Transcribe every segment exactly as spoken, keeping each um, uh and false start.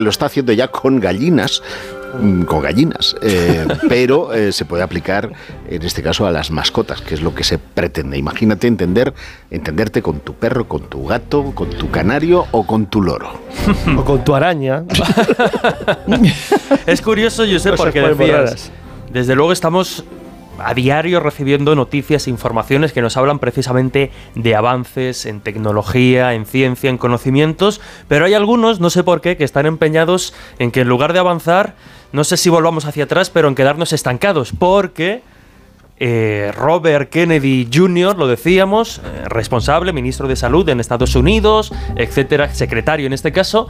lo está haciendo ya con gallinas, con gallinas, eh, pero eh, se puede aplicar en este caso a las mascotas, que es lo que se pretende. Imagínate entender, entenderte con tu perro, con tu gato, con tu canario o con tu loro. O con tu araña. Es curioso, yo sé, porque decías, desde luego estamos a diario recibiendo noticias e informaciones que nos hablan precisamente de avances en tecnología, en ciencia, en conocimientos, pero hay algunos, no sé por qué, que están empeñados en que en lugar de avanzar, no sé si volvamos hacia atrás, pero en quedarnos estancados, porque eh, Robert Kennedy junior, lo decíamos, eh, responsable, ministro de Salud en Estados Unidos, etcétera, secretario en este caso,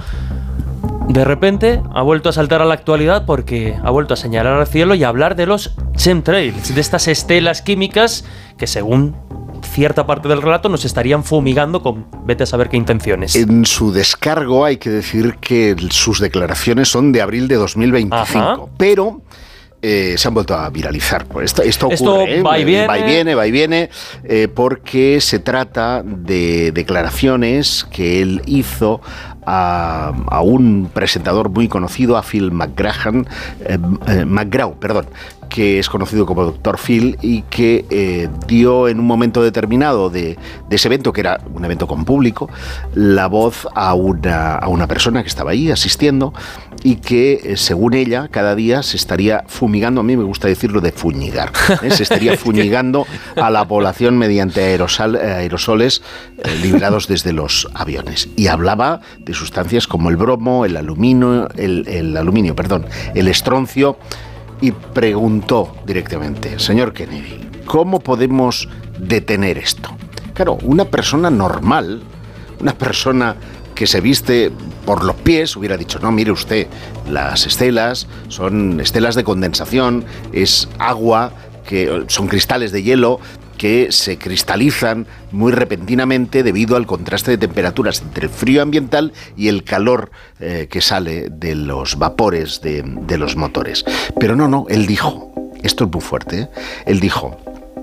de repente ha vuelto a saltar a la actualidad porque ha vuelto a señalar al cielo y a hablar de los chemtrails, de estas estelas químicas que según cierta parte del relato nos estarían fumigando con vete a saber qué intenciones. En su descargo hay que decir que sus declaraciones son de abril de dos mil veinticinco, Ajá. pero eh, se han vuelto a viralizar. Esto, esto ocurre, esto ¿eh? va y viene, va y viene, va y viene eh, porque se trata de declaraciones que él hizo A, a un presentador muy conocido, a Phil McGrahan, eh, eh, McGraw, perdón, que es conocido como doctor Phil y que eh, dio en un momento determinado de, de ese evento, que era un evento con público, la voz a una, a una persona que estaba ahí asistiendo y que, eh, según ella, cada día se estaría fumigando, a mí me gusta decirlo de fuñigar, ¿eh? se estaría fumigando a la población mediante aerosol, aerosoles eh, liberados desde los aviones. Y hablaba de sustancias como el bromo, el aluminio, el, el aluminio, perdón, el estroncio, y preguntó directamente, señor Kennedy, ¿cómo podemos detener esto? Claro, una persona normal, una persona que se viste por los pies, hubiera dicho, no, mire usted, las estelas son estelas de condensación, es agua, que son cristales de hielo, que se cristalizan muy repentinamente debido al contraste de temperaturas entre el frío ambiental y el calor eh, que sale de los vapores de, de los motores. Pero no, no, él dijo, esto es muy fuerte, ¿eh? él dijo,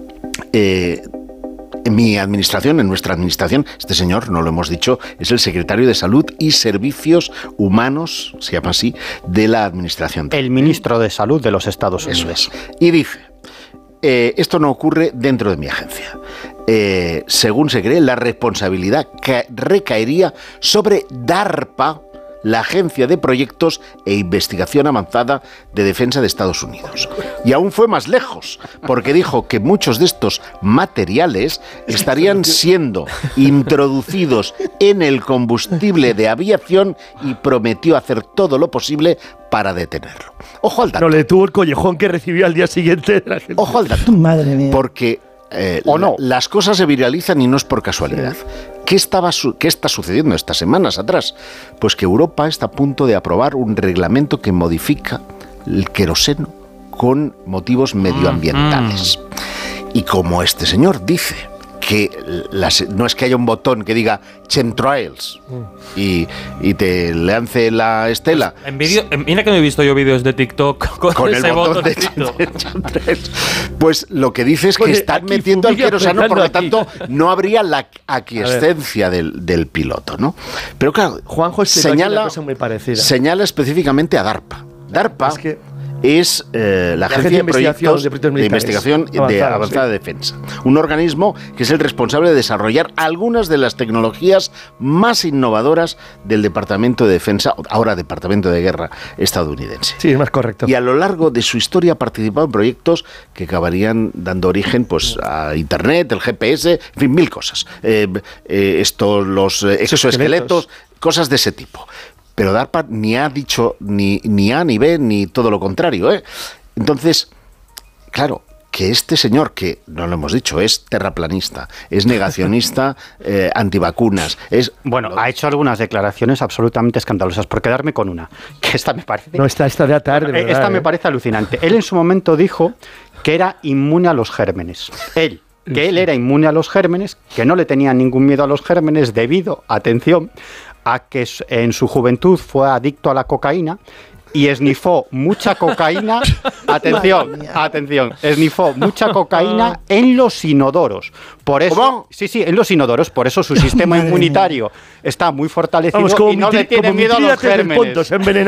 eh, en mi administración, en nuestra administración, este señor, no lo hemos dicho, es el secretario de Salud y Servicios Humanos, se llama así, de la administración. El ministro de Salud de los Estados Unidos. Eso es. Y dice, Eh, esto no ocurre dentro de mi agencia. Eh, según se cree, la responsabilidad ca- recaería sobre DARPA, la Agencia de Proyectos e Investigación Avanzada de Defensa de Estados Unidos. Y aún fue más lejos, porque dijo que muchos de estos materiales estarían siendo introducidos en el combustible de aviación y prometió hacer todo lo posible para detenerlo. Ojo al dato. No le tuvo el collejón que recibió al día siguiente de la gente. Ojo al dato. Madre mía. Porque eh, ¿O no? la, las cosas se viralizan y no es por casualidad. Sí. ¿Qué, estaba su- ¿Qué está sucediendo estas semanas atrás? Pues que Europa está a punto de aprobar un reglamento que modifica el queroseno con motivos medioambientales. Mm. Y como este señor dice que las, no es que haya un botón que diga chemtrails y, y te lance la estela. Pues en vídeo, en, mira que no he visto yo vídeos de TikTok con, con ese el botón de chemtrails. Pues lo que dice es que pues están metiendo el queroseno, por lo tanto no habría la aquiescencia del, del piloto, ¿no? Pero claro, Juanjo señala, cosa muy parecida. señala específicamente a DARPA. DARPA es que es eh, la, la Agencia de Proyectos de, de Investigación de Avanzada, avanzada sí. de Defensa, un organismo que es el responsable de desarrollar algunas de las tecnologías más innovadoras del Departamento de Defensa, ahora Departamento de Guerra estadounidense. Sí, es más correcto. Y a lo largo de su historia ha participado en proyectos que acabarían dando origen pues a Internet, el G P S, en fin, mil cosas. Eh, eh, estos, los exoesqueletos, cosas de ese tipo. Pero DARPA ni ha dicho ni, ni A ni B ni todo lo contrario, ¿eh? Entonces, claro, que este señor, que no lo hemos dicho, es terraplanista, es negacionista, eh, antivacunas, es... Bueno, ha hecho algunas declaraciones absolutamente escandalosas, por quedarme con una, que esta me parece... No, esta, esta de la tarde, bueno, ¿verdad? Esta me eh? parece alucinante. Él en su momento dijo que era inmune a los gérmenes. Él, que él era inmune a los gérmenes, que no le tenía ningún miedo a los gérmenes debido, atención, a que en su juventud fue adicto a la cocaína y esnifó mucha cocaína. Atención, atención, esnifó mucha cocaína en los inodoros. Por eso, ¿Cómo? sí, sí, en los inodoros. Por eso su sistema inmunitario está muy fortalecido. Vamos, como y no mi le tri- tiene como mi miedo a los tríate del gérmenes. Ponto, se envenena